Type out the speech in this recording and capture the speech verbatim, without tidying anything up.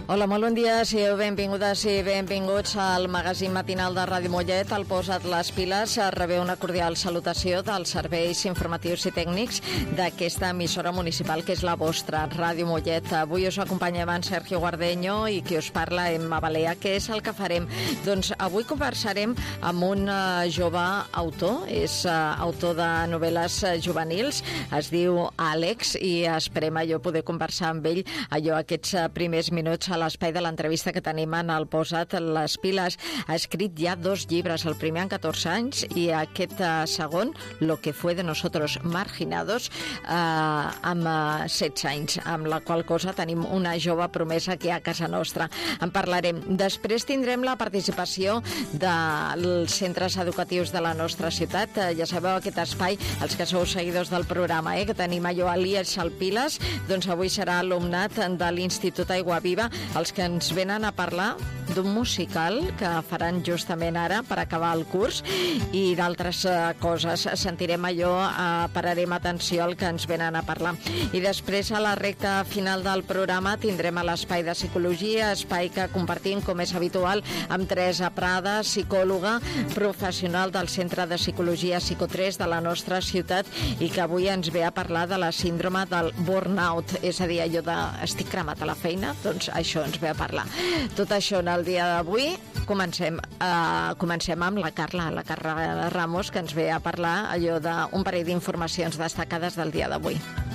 Hola, molt bon dia, sigueu benvingudes i benvinguts al magazín matinal de Ràdio Mollet. Al Posa't les piles rebeu una cordial salutació dels serveis informatius i tècnics d'aquesta emissora municipal que és la vostra, Ràdio Mollet. Avui us acompanyem en Sergio Guardeño i qui us parla, Emma Balea. Què és el que farem? Doncs avui conversarem amb un uh, jove autor, és uh, autor de novel·les uh, juvenils, es diu Àlex i esperem allò poder conversar amb ell allò aquests uh, primers minuts a l'espai de l'entrevista que tenim en el Posa't les piles. Ha escrit ja dos llibres, el primer en catorze anys i aquest uh, segon, Lo que fue de nosotros marginados, uh, amb uh, setze anys, amb la qual cosa tenim una jove promesa aquí a casa nostra. En parlarem. Després tindrem la participació dels centres educatius de la nostra ciutat. Uh, ja sabeu aquest espai, els que sou seguidors del programa, eh, que tenim allò a l'I E S al Piles, doncs avui serà alumnat de l'Institut Aigua Viva els que ens venen a parlar d'un musical que faran justament ara per acabar el curs i d'altres uh, coses. Sentirem allò, uh, pararem atenció al que ens venen a parlar. I després, a la recta final del programa, tindrem a l'espai de psicologia, espai que compartim, com és habitual, amb Teresa Prada, psicòloga professional del Centre de Psicologia Psico tres de la nostra ciutat i que avui ens ve a parlar de la síndrome del burnout, és a dir, allò de estic cremat a la feina, doncs això ens ve a parlar. Tot això en el dia d'avui. Comencem, uh, comencem amb la Carla, la Carla Ramos, que ens ve a parlar allò d'un parell d'informacions destacades del dia d'avui.